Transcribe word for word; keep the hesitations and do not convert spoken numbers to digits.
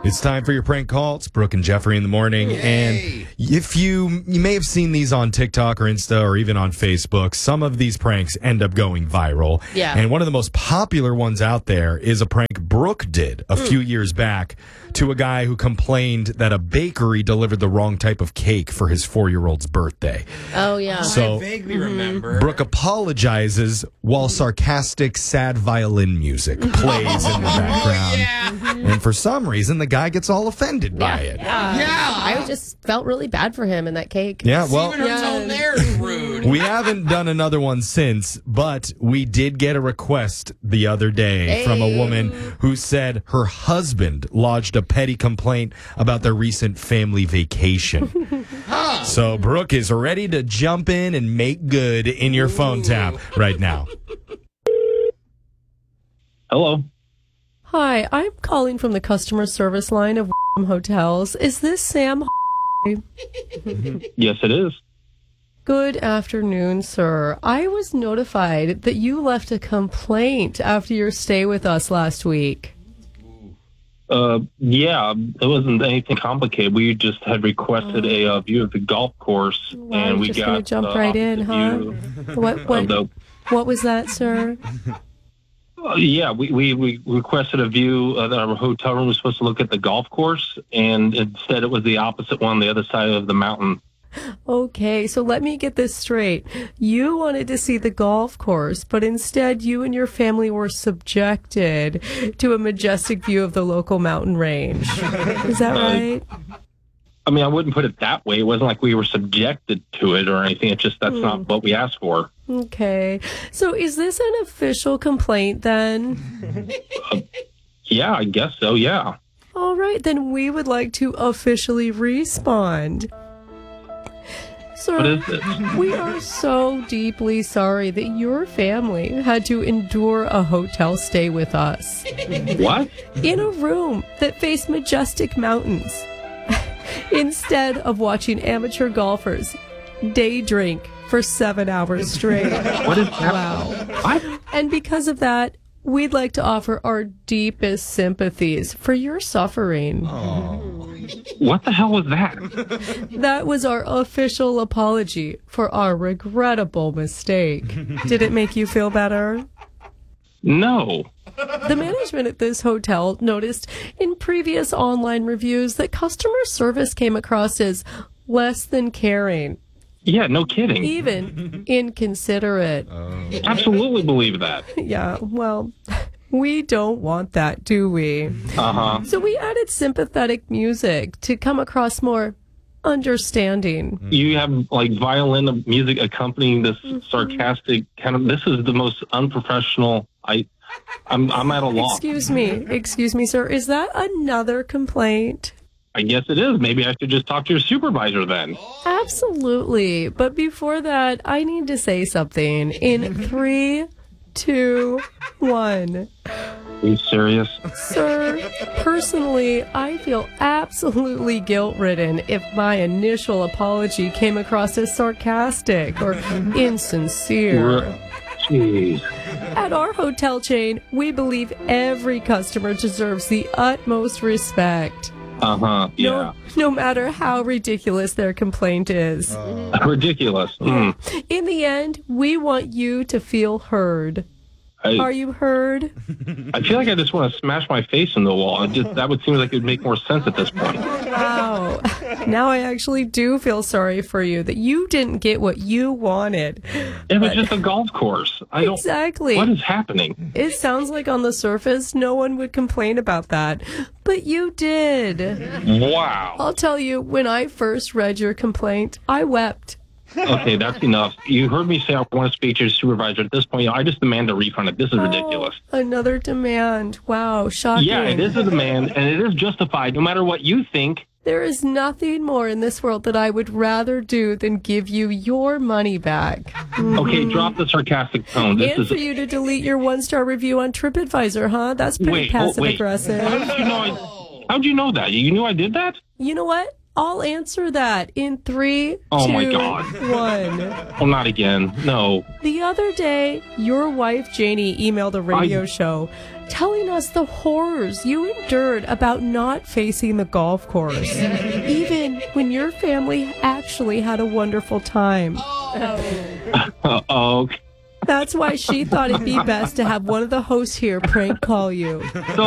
It's time for your prank call. It's Brooke and Jeffrey in the morning. Yay. And if you you may have seen these on TikTok or Insta or even on Facebook, some of these pranks end up going viral. Yeah. And one of the most popular ones out there is a prank Brooke did a mm. few years back to a guy who complained that a bakery delivered the wrong type of cake for his four-year-old's birthday. Oh, yeah. So I vaguely remember. Brooke apologizes while sarcastic, sad violin music plays in the background. Yeah. And for some reason, the guy gets all offended by yeah. it. Yeah. Yeah. I just felt really bad for him in that cake. Yeah, well, Even her tone there is rude. we haven't done another one since, but we did get a request the other day Hey. from a woman who said her husband lodged a petty complaint about their recent family vacation. Huh. So Brooke is ready to jump in and make good in your phone tap right now. Hello. Hi, I'm calling from the customer service line of Hotels. Is this Sam? Yes, it is. Good afternoon, sir. I was notified that you left a complaint after your stay with us last week. Uh, yeah, it wasn't anything complicated. We just had requested a uh, view of the golf course, Well, and I'm we just got gonna jump the right in, opposite huh? view What what of the- what was that, sir? Uh, yeah, we, we, we requested a view uh, that our hotel room was supposed to look at the golf course, and instead it was the opposite one, the other side of the mountain. Okay, so let me get this straight. You wanted to see the golf course, but instead you and your family were subjected to a majestic view of the local mountain range. Is that right? I mean, I wouldn't put it that way. It wasn't like we were subjected to it or anything. It's just that's Hmm. not what we asked for. Okay. So is this an official complaint then? Yeah, I guess so, yeah. All right, then we would like to officially respond. Sir, What is this? we are so deeply sorry that your family had to endure a hotel stay with us What? in a room that faced majestic mountains instead of watching amateur golfers day drink for seven hours straight. What is that? Wow. What? And because of that, we'd like to offer our deepest sympathies for your suffering. What the hell was that? That was our official apology for our regrettable mistake. Did it make you feel better? No. The management at this hotel noticed in previous online reviews that customer service came across as less than caring, Yeah, no kidding. even inconsiderate. Absolutely believe that. Yeah, well, we don't want that, do we? Uh-huh. So we added sympathetic music to come across more understanding. You have like violin music accompanying this sarcastic kind of. This is the most unprofessional. I, I'm I'm at a loss. Excuse me, excuse me, sir. Is that another complaint? I guess it is. Maybe I should just talk to your supervisor then. Absolutely. But before that, I need to say something. In three, two, one. Are you serious? Sir, personally, I feel absolutely guilt-ridden if my initial apology came across as sarcastic or insincere. Jeez. At our hotel chain, we believe every customer deserves the utmost respect. Uh-huh. Yeah. No, no matter how ridiculous their complaint is. Ridiculous. Mm. In the end, we want you to feel heard. I, Are you heard? I feel like I just want to smash my face in the wall. It just, that would seem like it would make more sense at this point. Wow. Now I actually do feel sorry for you that you didn't get what you wanted. It was just a golf course. I don't. Exactly. What is happening? It sounds like on the surface, no one would complain about that. But you did. Wow. I'll tell you, when I first read your complaint, I wept. Okay, that's enough. You heard me say I want to speak to your supervisor. At this point, I just demand a refund. This is ridiculous. Oh, another demand. Wow, shocking. Yeah, it is a demand, and it is justified, no matter what you think. There is nothing more in this world that I would rather do than give you your money back. Okay, drop the sarcastic tone. This And is for you to delete your one-star review on TripAdvisor, huh? That's pretty wait. Oh, wait. passive-aggressive. How did you know? I, how'd you know that? You knew I did that? You know what? I'll answer that in three, Oh, two, my God. one. Oh, not again. No. The other day, your wife, Janie, emailed a radio I- show telling us the horrors you endured about not facing the golf course, even when your family actually had a wonderful time. Uh, okay. That's why she thought it'd be best to have one of the hosts here prank call you.